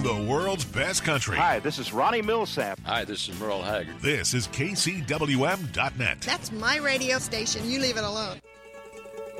the world's best country. Hi, this is Ronnie Millsap. Hi, this is Merle Haggard. This is KCWM.net. That's my radio station. You leave it alone.